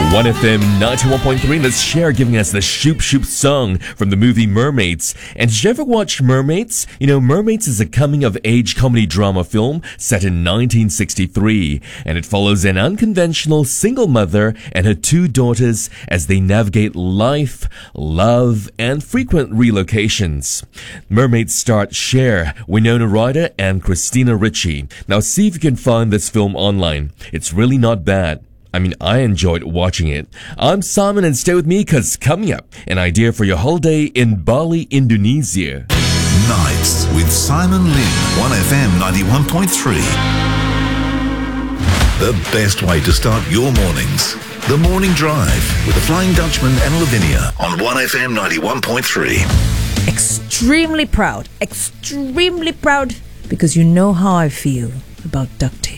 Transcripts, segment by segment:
1FM 91.3, that's Cher giving us the Shoop Shoop song from the movie Mermaids. And did you ever watch Mermaids? You know, Mermaids is a coming-of-age comedy drama film set in 1963, and it follows an unconventional single mother and her two daughters as they navigate life, love, and frequent relocations. Mermaids starred Cher, Winona Ryder, and Christina Ricci. Now see if you can find this film online. It's really not bad. I mean, I enjoyed watching it. I'm Simon, and stay with me because coming up, an idea for your holiday in Bali, Indonesia. Nights with Simon Lin, 1FM 91.3. The best way to start your mornings. The Morning Drive with the Flying Dutchman and Lavinia on 1FM 91.3. Extremely proud, because you know how I feel about duct tape.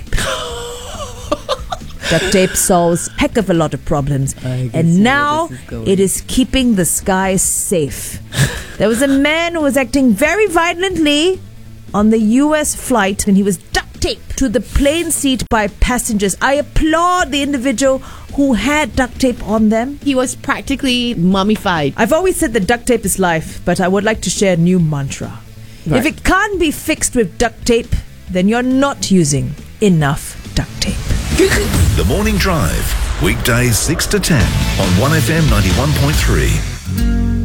Duct tape solves heck of a lot of problems, and now it is keeping the skies safe. There was a man who was acting very violently on the US flight, and he was duct taped to the plane seat by passengers. I applaud the individual who had duct tape on them. He was practically mummified. I've always said that duct tape is life, but I would like to share a new mantra. Right. If it can't be fixed with duct tape, then you're not using enough duct tape. The Morning Drive, weekdays 6 to 10 on 1FM 91.3.